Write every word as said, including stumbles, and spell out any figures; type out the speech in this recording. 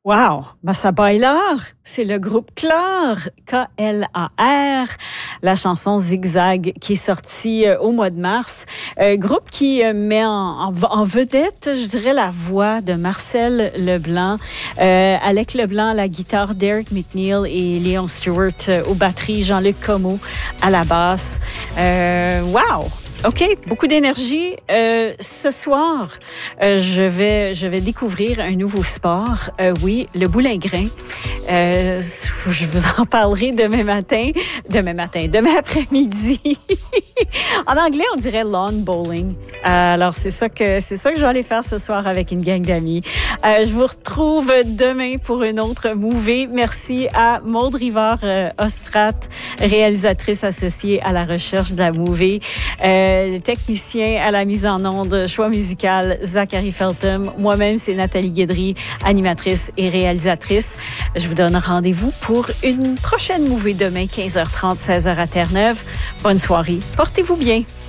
Wow! Ben, ça bailard! C'est le groupe Clar, K L A R, la chanson Zigzag qui est sortie euh, au mois de mars. Euh, groupe qui euh, met en, en, en vedette, je dirais, la voix de Marcel Leblanc, euh, Alec Leblanc à la guitare, Derek McNeil et Léon Stewart euh, aux batteries, Jean-Luc Comeau à la basse. Euh, wow! OK, beaucoup d'énergie. Euh, ce soir, euh, je vais je vais découvrir un nouveau sport. Euh, oui, le boulingrin. Euh, je vous en parlerai demain matin. Demain matin, demain après-midi. En anglais, on dirait lawn bowling. Euh, alors, c'est ça que c'est ça que je vais aller faire ce soir avec une gang d'amis. Euh, je vous retrouve demain pour une autre movie. Merci à Maude Rivard euh, Ostrat, réalisatrice associée à la recherche de la movie. Euh, Le technicien à la mise en onde, choix musical, Zachary Feltham. Moi-même, c'est Nathalie Guédry, animatrice et réalisatrice. Je vous donne rendez-vous pour une prochaine movie demain, quinze heures trente, seize heures à Terre-Neuve. Bonne soirée. Portez-vous bien.